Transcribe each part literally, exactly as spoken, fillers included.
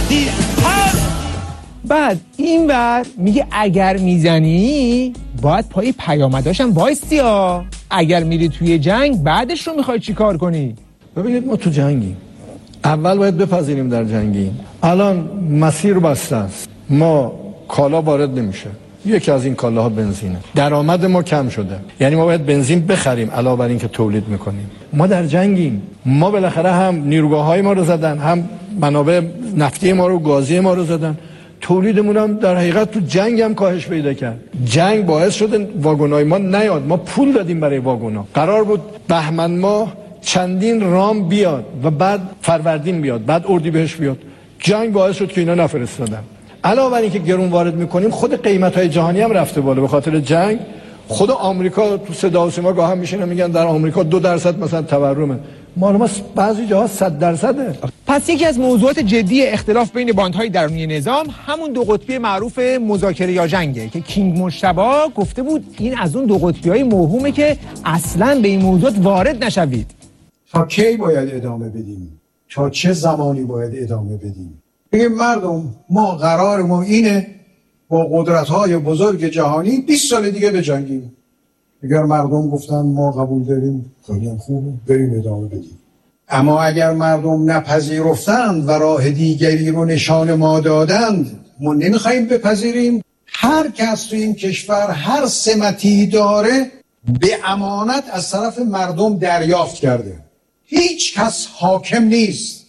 وقتی هست. بعد این بر میگه اگر میزنی باید پای پیامداشم وایستی ها. اگر میری توی جنگ بعدش رو میخوای چی کار کنی؟ ببینید ما تو جنگیم، اول باید بپذیریم در جنگیم. الان مسیر بسته است، ما کالا وارد نمیشه، یکی از این کالاها بنزینه، درآمد ما کم شده، یعنی ما باید بنزین بخریم علاوه بر این که تولید میکنیم. ما در جنگیم، ما بالاخره هم نیروگاه‌های ما رو زدن، هم منابع نفتی ما رو، گازی ما رو زدن، تولیدمون هم در حقیقت تو جنگ هم کاهش پیدا کرد. جنگ باعث شده واگن‌های ما نیاد، ما پول دادیم برای واگن‌ها. قرار بود بهمن ماه چندین رام بیاد و بعد فروردین بیاد، بعد اردیبهشت بیاد. جنگ باعث شد که اینا نفرستادن. علاوه بر اینکه گرون وارد میکنیم، خود قیمت‌های جهانی هم رفته بالا به خاطر جنگ. خود آمریکا تو صدا و سیما گاه هم میشینن میگن در آمریکا دو درصد مثلا تورمه، مال ما بعضی جاها صد درصده. پس یکی از موضوعات جدی اختلاف بین باندهای درونی نظام همون دو قطبی معروف مذاکره یا جنگه که کینگ مجتبی گفته بود این از اون دو قطبی‌های موهومه که اصلاً به این موضوع وارد نشوید. تا کی باید ادامه بدیم؟ تا چه زمانی باید ادامه بدیم؟ بگیم مردم ما قرار ما اینه با قدرت‌های بزرگ جهانی بیست سال دیگه بجنگیم. اگر مردم گفتن ما قبول داریم، خیلی خوبه، بریم ادامه بدیم. اما اگر مردم نپذیرفتند و راه دیگری رو نشان ما دادند، ما نمیخوایم بپذیریم. هر کس تو این کشور هر سمتی داره به امانت از طرف مردم دریافت کرده. هیچ کس حاکم نیست،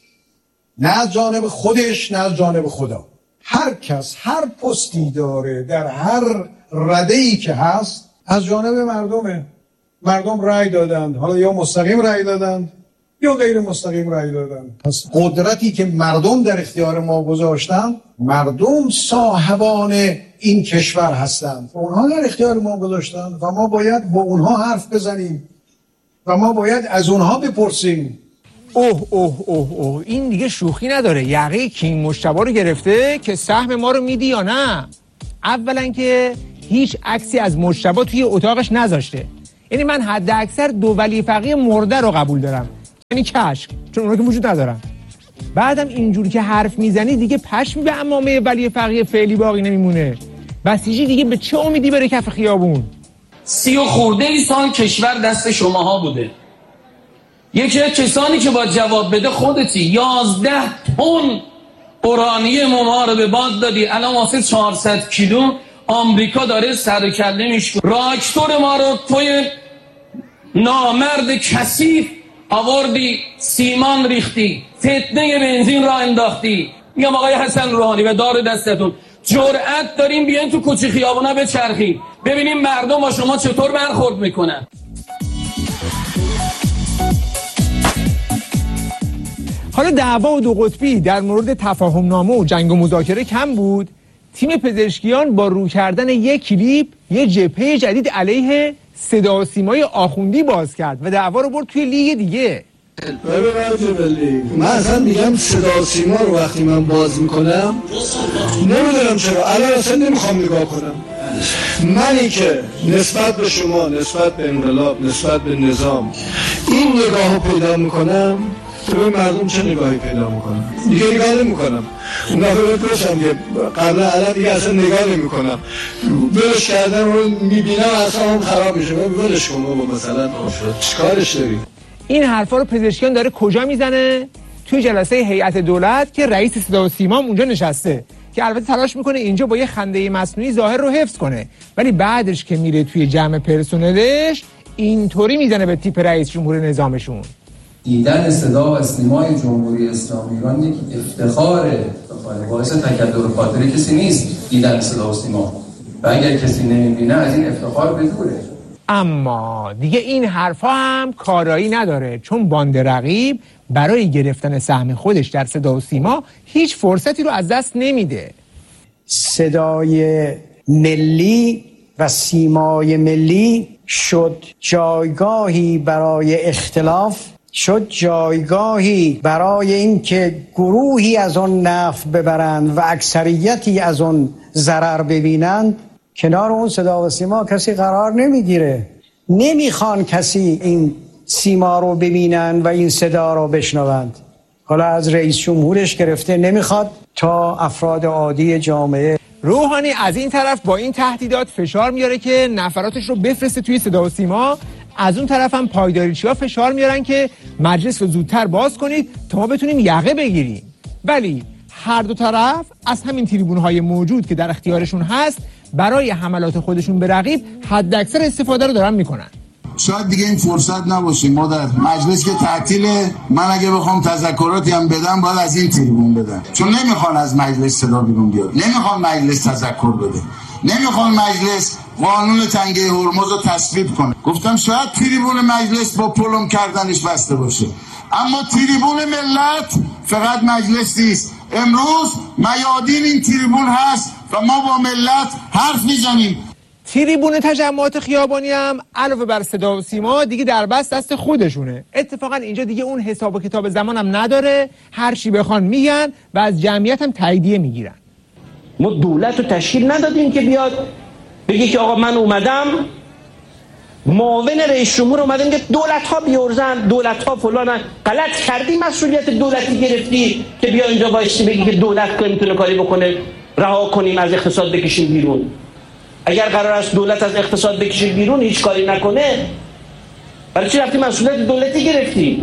نه از جانب خودش نه از جانب خدا. هر کس هر پستی داره در هر رده‌ای که هست از جانب مردمه. مردم رأی دادند، حالا یا مستقیم رأی دادند یا غیر مستقیم رأی دادند. پس قدرتی که مردم در اختیار ما گذاشتن، مردم صاحبان این کشور هستند، اونها در اختیار ما گذاشتن و ما باید با اونها حرف بزنیم و ما باید از اونها بپرسیم. اوه اوه اوه اوه این دیگه شوخی نداره. یقه کینگ مجتبی رو گرفته که سهم ما رو میدی یا نه. اولا که هیچ عکسی از مجتبی توی اتاقش نذاشته، یعنی من حد اکثر دو ولی فقیه مرده رو قبول دارم، یعنی کشک، چون اونا که وجود ندارن. بعدم اینجوری که حرف میزنی دیگه پشم به عمامه ولی فقیه فعلی باقی نمیمونه. بسیجی دیگه به چه امیدی بره کف خیابون؟ سی و خورده ای سال کشور دست شماها بوده. یکی از کسانی که باید جواب بده خودتی. یازده تن اورانیوم ما رو به باد دادی، الان واسه چهارصد کیلو آمریکا داره سر و کله میشه. راکتور ما رو توی نامرد کثیف آوردی، سیمان ریختی، فتنه بنزین را انداختی. میگم آقای حسن روحانی و دار دستتون، جرأت داریم بیاین تو کوچه خیابونا بچرخیم ببینیم مردم با شما چطور برخورد میکنن. حالا دعوا و دو قطبی در مورد تفاهم نامه و جنگ و مذاکره کم بود. تیم پزشکیان با رو کردن یک کلیپ یه جبهه جدید علیه صدا و سیمای آخوندی باز کرد و دعوا رو برد توی لیگ دیگه. ببینید من اصلا میگم صدا و سیما رو وقتی من باز میکنم نمیدونم چرا الان اصلا نمیخوام نگاه کنم. منی که نسبت به شما، نسبت به انقلاب، نسبت به نظام این نگاه رو پیدا میکنم، تو به مردم چه نگاهی پیدا میکنم؟ دیگه نگاه نمیکنم. اون دفعه بپرسم که قبلا الان دیگه اصلا نگاه نمیکنم، ولش کردن رو میبینم اصلا هم خراب میشه. ولش کن بابا، مثلا چیکارش داری؟ این حرفا رو پزشکیان داره کجا میزنه؟ توی جلسه هیئت دولت که رئیس صدا و سیما اونجا نشسته، که البته تلاش میکنه اینجا با یه خنده مصنوعی ظاهر رو حفظ کنه، ولی بعدش که میره توی جمع پرسنلش اینطوری میزنه به تیپ رئیس جمهور نظامشون. دیدن صدا و سیمای جمهوری اسلامی ایران یک افتخاره، باعث تکدر و خاطر کسی نیست دیدن صدا و سیما، و اگر کسی نمیبینه از این افتخار بدوره. اما دیگه این حرفا هم کارایی نداره، چون باند رقیب برای گرفتن سهم خودش در صدا و سیما هیچ فرصتی رو از دست نمیده. صدای ملی و سیمای ملی شد جایگاهی برای اختلاف، شد جایگاهی برای اینکه گروهی از اون نفع ببرند و اکثریتی از اون ضرر ببینند. کنار اون صدا و سیما کسی قرار نمیگیره، نمیخوان کسی این سیما رو ببینن و این صدا رو بشنوند. حالا از رئیس جمهورش گرفته نمیخواد تا افراد عادی جامعه. روحانی از این طرف با این تهدیدات فشار میاره که نفراتش رو بفرسته توی صدا و سیما، از اون طرف هم پایداریچی‌ها فشار میارن که مجلس رو زودتر باز کنید تا ما بتونیم یقه بگیریم. ولی هر دو طرف از همین تریبون‌های موجود که در اختیارشون هست برای حملات خودشون به رقیب حداکثر استفاده رو دارن میکنن. شاید دیگه این فرصت نباشه ما در مجلس که تعطیله، من اگه بخوام تذکراتی هم بدم باید از این تریبون بدم، چون نمیخوان از مجلس صدا بیرون بیاد، نمیخوان مجلس تذکر بده، نمیخوان مجلس قانون تنگه هرمز رو تصویب کنه. گفتم شاید تریبون مجلس با پلم کردنش بسته باشه، اما تریبون ملت فقط مجلس نیست. امروز میادین این تریبون هست و ما با ملت حرف میزنیم. تریبون تجمعات خیابانی هم علاوه بر صدا و سیما دیگه در بست دست خودشونه. اتفاقا اینجا دیگه اون حساب و کتاب زمان هم نداره، هر چی بخوان میگن و از جمعیت هم تاییدیه میگیرن. ما دولت رو تشکیل ندادیم که بیاد بگه که آقا من اومدم، معاون رئیس جمهور اومدن که دولت ها بیورزن، دولت ها فلانن. غلط کردی، مسئولیت دولتی گرفتی که بیا اینجا وایسی بگی که دولت که میتونه کاری بکنه، رها کنیم از اقتصاد بکشیم بیرون. اگر قرار است دولت از اقتصاد بکشیم بیرون هیچ کاری نکنه، برای چی رفتی مسئولیت دولتی گرفتی؟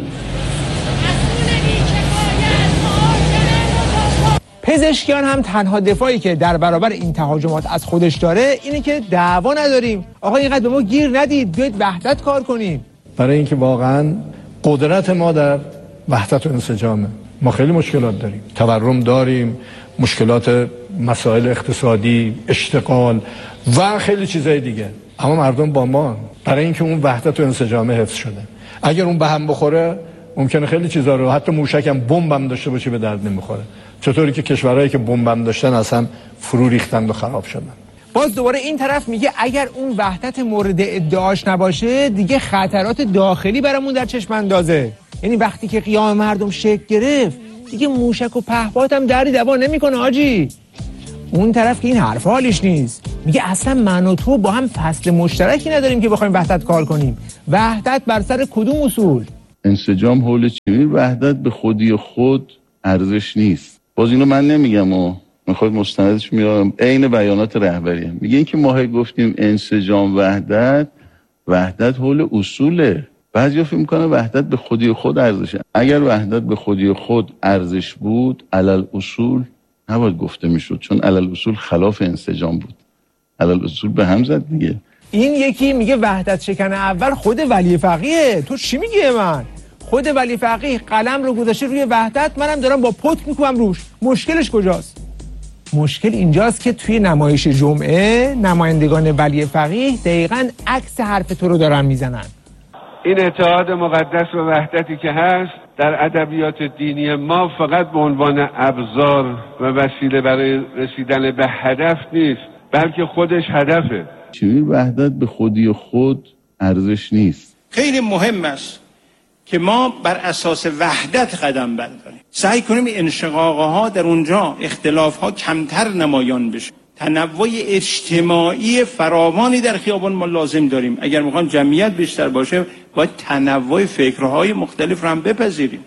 پزشکیان هم تنها دفاعی که در برابر این تهاجمات از خودش داره اینه که دعوا نداریم، آقا اینقدر به ما گیر ندید، بیایید وحدت کار کنیم. برای اینکه واقعا قدرت ما در وحدت و انسجامه. ما خیلی مشکلات داریم، تورم داریم، مشکلات مسائل اقتصادی، اشتغال و خیلی چیزای دیگه، اما مردم با ما برای اینکه اون وحدت و انسجامه حفظ شده. اگر اون به هم بخوره ممکنه خیلی چیزا رو، حتی موشک هم بمب هم داشته باشه، به درد نمیخوره. چطوری که کشورهایی که بمب هم داشتن اصلا فرو ریختن و خراب شدن. باز دوباره این طرف میگه اگر اون وحدت مورد ادعاش نباشه دیگه خطرات داخلی برامون در چشم اندازه. یعنی وقتی که قیام مردم شکل گرفت دیگه موشک و پهپاد هم دری دوا نمیکنه حاجی. اون طرف که این حرف حالیش نیست، میگه اصلا من و تو با هم فصل مشترکی نداریم که بخوایم وحدت کار کنیم. وحدت بر سر کدوم اصول؟ انسجام حول چی؟ وحدت به خودی خود ارزش نیست. باز اینو من نمیگم و میخواد مستندش میارم، عین بیانات رهبریه. میگه این که ما گفتیم انسجام وحدت، وحدت حول اصوله. بعضیا فکر میکنن وحدت به خودی خود ارزشه. اگر وحدت به خودی خود ارزش بود، علل اصول نباید گفته میشد، چون علل اصول خلاف انسجام بود. علل اصول به هم زد دیگه. این یکی میگه وحدت شکن اول خود ولی فقیه. تو چی میگی من؟ خود ولی فقیه قلم رو گذاشته روی وحدت، منم دارم با پتک میکنم روش. مشکلش کجاست؟ مشکل اینجاست که توی نمایش جمعه نمایندگان ولی فقیه دقیقاً عکس حرف تو رو دارن میزنن. این اتحاد مقدس و وحدتی که هست در ادبیات دینی ما فقط به عنوان ابزار و وسیله برای رسیدن به هدف نیست، بلکه خودش هدفه. چی وحدت به خودی خود ارزش نیست. خیلی مهم است که ما بر اساس وحدت قدم برداریم، سعی کنیم انشقاق‌ها در اونجا، اختلاف‌ها کمتر نمایان بشه. تنوع اجتماعی فراوانی در خیابان ما لازم داریم. اگر میخوایم جمعیت بیشتر باشه باید تنوع فکرهای مختلف رو هم بپذیریم.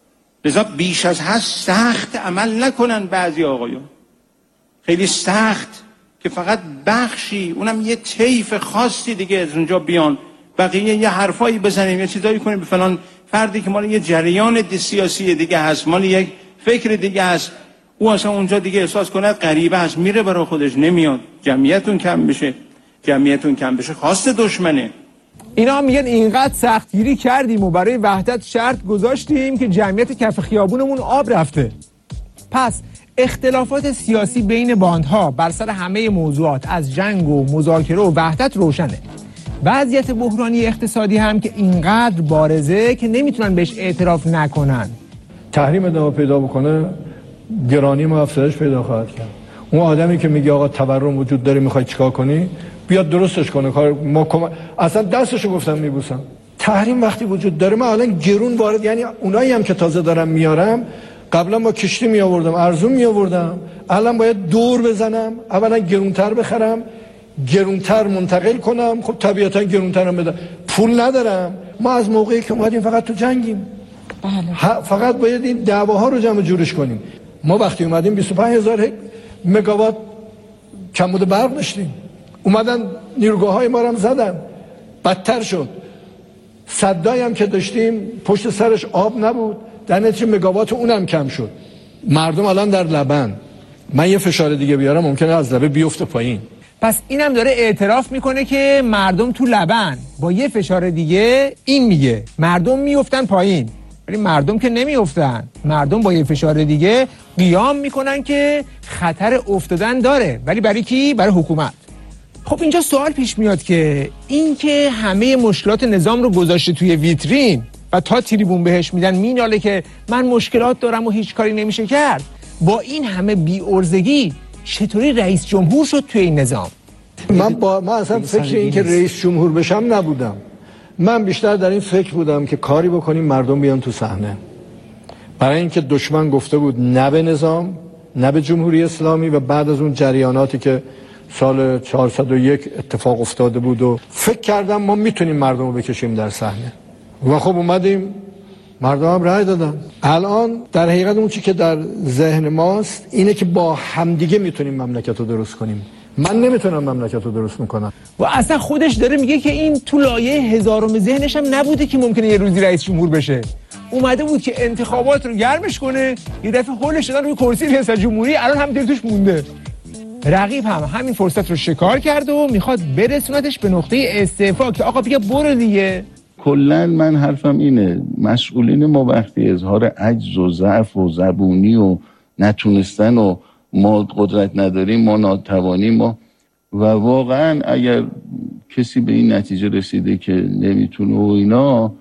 لذا بیش از حد سخت عمل نکنن بعضی آقایون، خیلی سخت که فقط بخشی، اونم یه طیف خاصی دیگه از اونجا بیان، بقیه یه حرفایی بزنیم، یه چیزایی کنیم به فلان فردی که مال یه جریان سیاسی دیگه هست، مال یک فکر دیگه هست، او اصلا اونجا دیگه احساس کنه غریبه هست، میره برای خودش، نمیاد. جمعیتون کم بشه، جمعیتون کم بشه خواست دشمنه. اینا میگن اینقدر سختگیری کردیم و برای وحدت شرط گذاشتیم که جمعیت کف خیابونمون آب رفته. پس اختلافات سیاسی بین باندها بر سر همه موضوعات از جنگ و مذاکره و وحدت روشنه. وضعیت بحرانی اقتصادی هم که اینقدر بارزه که نمیتونن بهش اعتراف نکنن. تحریم ادامه پیدا بکنه، گرانی ما افزایش پیدا خواهد کرد. اون آدمی که میگه آقا تورم وجود داره میخوای چیکار کنی، بیاد درستش کنه. کار ما کم... اصلا دستشو گفتم میبوسم. تحریم وقتی وجود داره، ما الان گرون وارد، یعنی اونایی هم که تازه دارم میارم، قبلا با کشتی می آوردم، ارزون می آوردم، الان باید دور بزنم، اولا گرونتر بخرم، گرونتر منتقل کنم، خب طبیعتا گرونترم بدم، پول ندارم. ما از موقعی که اومدیم فقط تو جنگیم، بله. فقط باید این دعواها رو جمع جورش کنیم. ما وقتی اومدیم بیست و پنج هزار مگاوات کمبود برق داشتیم، اومدن نیروگاه‌های ما رو هم زدن، بدتر شد. صدایی هم که داشتیم پشت سرش آب نبود، در نتیجه مگاوات اونم کم شد. مردم الان در لبن، من یه فشار دیگه بیارم ممکنه از لبه بیفته پایین. پس اینم داره اعتراف میکنه که مردم تو لبن، با یه فشار دیگه این میگه مردم میافتن پایین، ولی مردم که نمیافتن. مردم با یه فشار دیگه قیام میکنن که خطر افتادن داره، ولی برای کی؟ برای حکومت. خب اینجا سوال پیش میاد که این که همه مشکلات نظام رو گذاشته توی ویترین و تا تریبون بهش میدن میناله که من مشکلات دارم و هیچ کاری نمیشه کرد، با این همه بی‌عرضگی چطوری رئیس جمهور شد توی این نظام؟ من با من اصلا فکر این که رئیس جمهور بشم نبودم. من بیشتر در این فکر بودم که کاری بکنیم مردم بیان تو صحنه. برای اینکه دشمن گفته بود نه به نظام، نه به جمهوری اسلامی، و بعد از اون جریاناتی که سال چهارصد و یک اتفاق افتاده بود و فکر کردم ما میتونیم مردم رو بکشیم در صحنه و خب اومدیم، مردم هم رأی دادن. الان در حقیقت اون چی که در ذهن ماست اینه که با همدیگه میتونیم مملکت رو درست کنیم. من نمیتونم مملکت رو درست میکنم. و اصلا خودش داره میگه که این تو لایه هزارم ذهنش هم نبوده که ممکنه یه روزی رئیس جمهور بشه. اومده بود که انتخابات رو گرمش کنه، یه دفعه هولش دادن روی کرسی ریاست جمهوری، الان هم دل توش مونده. رقیب هم همین فرصت رو شکار کرده و میخواد برسونتش به نقطه استعفا که آقا بیا برو دیگه. کلا من حرفم اینه، مسئولین ما وقتی اظهار عجز و ضعف و زبونی و نتونستن و ما قدرت نداریم، ما ناتوانیم، ما و واقعا اگر کسی به این نتیجه رسیده که نمیتونه و اینا،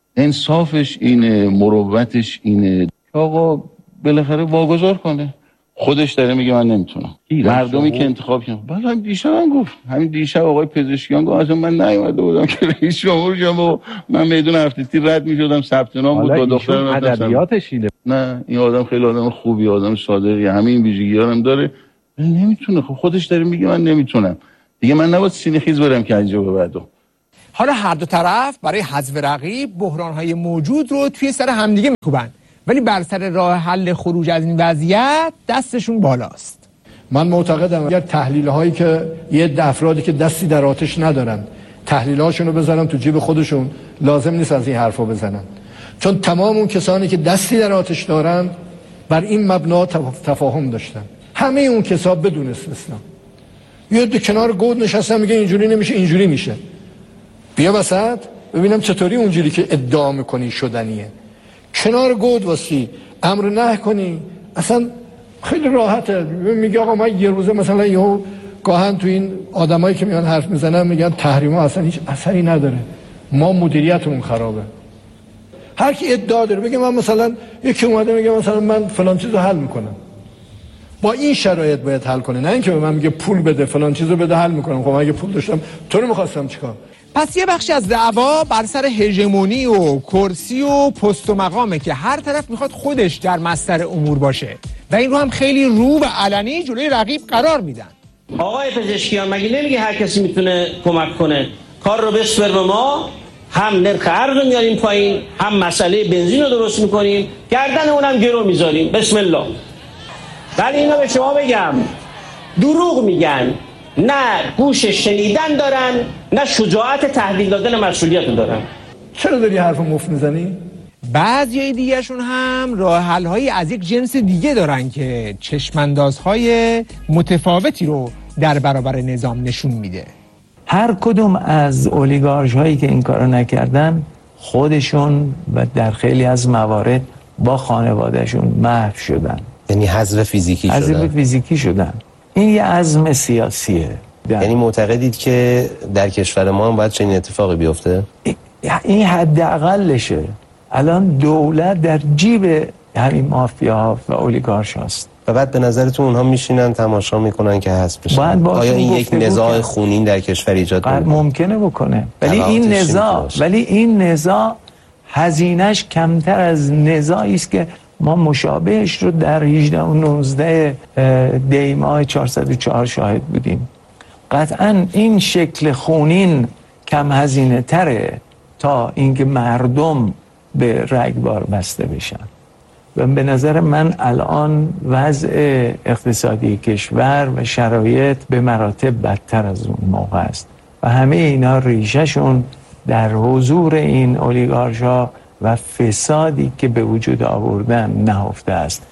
انصافش اینه، مروتش اینه، آقا بالاخره واگذار کنه. خودش داره میگه من نمیتونم. مردمی که انتخاب کردن، بعد هم دیشب هم گفت، همین دیشب آقای پزشکیان گفت اصلا من نیومده بودم که رئیس جمهور شم و من میدون هفتگی رد میشدم، ثبت نام بود با دخترم. ادبیاتش اینه. نه این آدم خیلی آدم خوبی، آدم صادقی، همین ویژگی‌ها هم داره. نمیتونه. خب خودش داره میگه من نمیتونم. دیگه من نباید سینه خیز برم که اینجا به بعدو. حالا هر دو طرف برای حذف رقیب بحران‌های موجود رو توی سر همدیگه میکوبن، ولی بر سر راه حل خروج از این وضعیت دستشون بالاست. من معتقدم اگر تحلیل هایی که یه افرادی که دستی در آتش ندارن تحلیل هاشون رو بذارن تو جیب خودشون، لازم نیست از این حرفا بزنن، چون تمام اون کسانی که دستی در آتش دارن بر این مبنا تفاهم داشتن. همه اون کسا بدون استثنا یه دو کنار گود نشستن میگه اینجوری نمیشه اینجوری میشه. بیا وسط ببینم چطوری اونجوری که ادعا میکنی شدنیه. کنار گود واسی امر نه کنی، اصلا خیلی راحته. میگه آقا من یه روزه مثلا یهو گاهن تو این آدمایی که میان حرف میزنن میگن تحریما اصلا هیچ اثری نداره، ما مدیریتمون خرابه. هر کی ادعا داره بگه من مثلا یکی اومده میگه مثلا من فلان چیزو حل میکنم، با این شرایط باید حل کنه، نه اینکه به من میگه پول بده فلان چیزو بده حل میکنم. خب من اگه پول داشتم تو رو میخواستم چیکار؟ پس یه بخشی از دعوا بر سر هژمونی و کرسی و پست و مقامه که هر طرف میخواد خودش در مصدر امور باشه و این رو هم خیلی رو و علنی جلوی رقیب قرار میدن. آقای پزشکیان مگه نمیگه هر کسی میتونه کمک کنه؟ کار رو بسپر به ما، هم نرخ ارز رو میاریم پایین، هم مسئله بنزین رو درست میکنیم، گردن اونم گرو میذاریم. بسم الله. ولی اینو به شما بگم، دروغ میگن، نه گوش شنیدن دارن، نه شجاعت تحویل دادن مسئولیت دارن. چرا داری حرف مفت میزنی؟ بعضی دیگه‌شون هم راه حل‌هایی از یک جنس دیگه دارن که چشم‌اندازهای متفاوتی رو در برابر نظام نشون میده. هر کدوم از اولیگارش هایی که این کارو نکردن خودشون و در خیلی از موارد با خانوادهشون محو شدن، یعنی حذف فیزیکی شدن. حذف فیزیکی شدن. این یه عزم سیاسیه. یعنی معتقدید که در کشور ما هم باید چنین اتفاقی بیفته؟ این حداقلشه. الان دولت در جیب همین مافیاها و اولیگارش هست و بعد به نظرتون اونها میشینن تماشا میکنن که حذف بشن؟ آیا این یک نزاع خونین در کشور ایجاد کنه؟ ممکنه بکنه، ولی این نزاع ولی این نزاع هزینه‌اش کمتر از نزاعی است که ما مشابهش رو در هجده و نوزده دی ماه چهارصد و چهار شاهد بودیم. قطعا این شکل خونین کم هزینه تره تا اینکه مردم به رگبار بسته بشن. و به نظر من الان وضع اقتصادی کشور و شرایط به مراتب بدتر از اون موقع است و همه اینا ریشهشون در حضور این اولیگارشا و فسادی که به وجود آوردن نهفته است.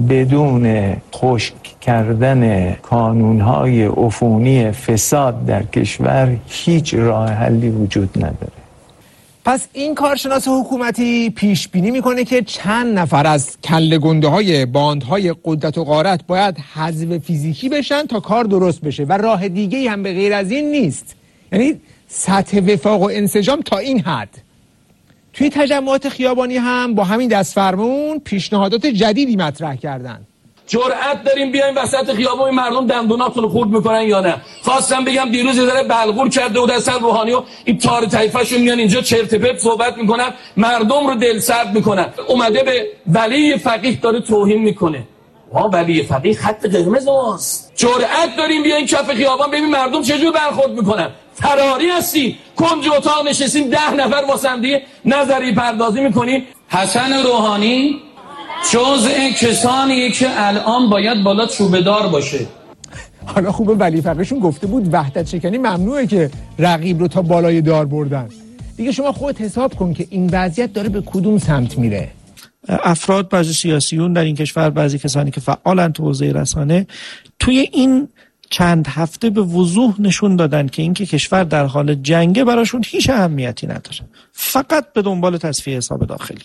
بدون خشک کردن کانونهای عفونی فساد در کشور هیچ راه حلی وجود نداره. پس این کارشناس حکومتی پیش بینی میکنه که چند نفر از کله گنده های باندهای قدرت و غارت باید حذف فیزیکی بشن تا کار درست بشه و راه دیگه‌ای هم به غیر از این نیست. یعنی سطح وفاق و انسجام تا این حد. توی تجمعات خیابانی هم با همین دست فرمون پیشنهادات جدیدی مطرح کردن. جرأت داریم بیایم وسط خیابون مردم دندوناتون رو خورد میکنن یا نه؟ خواستم بگم دیروز یه ذره بلغور کرده بود اصلا روحانی و این تار طایفه‌شون میان اینجا چرت و پرت صحبت میکنن، مردم رو دلسرد میکنن. اومده به ولی فقیه داره توهین میکنه. وا ولی فقیه خط قرمز ماست. جرأت داریم بیایم کف خیابان ببین مردم چجور برخورد میکنن. فراری هستی کنج اتاق نشستیم ده نفر واسندی نظری پردازی میکنیم. حسن روحانی جزء کسانیه که الان باید بالا چوبه‌دار باشه. حالا خوبه ولی فقیهشون گفته بود وحدت شکنی ممنوعه که رقیب رو تا بالای دار بردن. دیگه شما خودت حساب کن که این وضعیت داره به کدوم سمت میره. افراد بعضی سیاسیون در این کشور، بعضی کسانی که فعالن تو حوزه رسانه، توی این چند هفته به وضوح نشون دادن که اینکه کشور در حال جنگه براشون هیچ اهمیتی نداره، فقط به دنبال تصفیه حساب داخلی.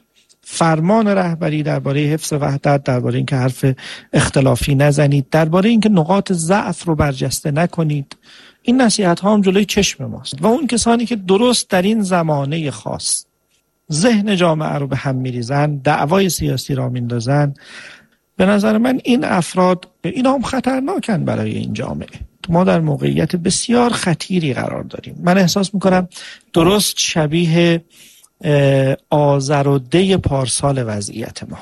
فرمان رهبری درباره حفظ وحدت، درباره اینکه حرف اختلافی نزنید، درباره اینکه نقاط ضعف رو برجسته نکنید، این نصیحت ها هم جلوی چشم ماست و اون کسانی که درست در این زمانه خاص ذهن جامعه رو به هم میریزن، دعوای سیاسی را میندازن، به نظر من این افراد اینا هم خطرناکن برای این جامعه. ما در موقعیت بسیار خطیری قرار داریم. من احساس میکنم درست شبیه آذر و دی پارسال وضعیت ما.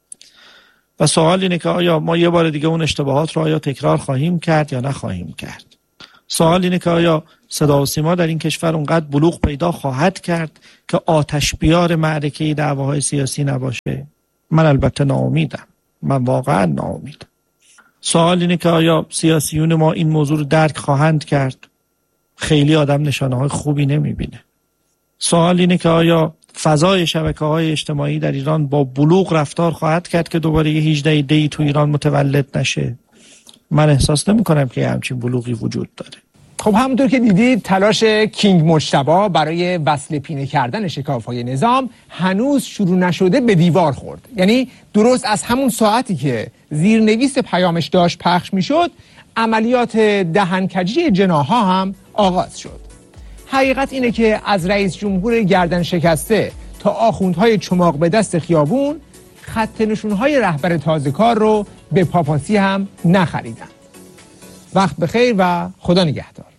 و سوال اینه که آیا ما یه بار دیگه اون اشتباهات رو آیا تکرار خواهیم کرد یا نخواهیم کرد؟ سوال اینه که آیا صدا و سیما در این کشور اونقدر بلوغ پیدا خواهد کرد که آتش بیار معرکه دعواهای سیاسی نباشه؟ من البته ناامیدم. من واقعا ناامیدم. سوال اینه که آیا سیاسیون ما این موضوع رو درک خواهند کرد؟ خیلی آدم نشانه های خوبی نمیبینه. سوال اینه که آیا فضای شبکه‌های اجتماعی در ایران با بلوغ رفتار خواهد کرد که دوباره یه هجده دی تو ایران متولد نشه؟ من احساس نمی کنم که همچین بلوغی وجود داره. خب همونطور که دیدید تلاش کینگ مجتبی برای وصل پینه کردن شکاف‌های نظام هنوز شروع نشده به دیوار خورد. یعنی درست از همون ساعتی که زیرنویس پیامش داشت پخش میشد، عملیات دهنکجی جناح‌ها هم آغاز شد. حقیقت اینه که از رئیس جمهور گردن شکسته تا آخوندهای چماق به دست خیابون خط نشونهای رهبر تازه کار رو به پاپاسی هم نخریدن. وقت بخیر و خدا نگهدار.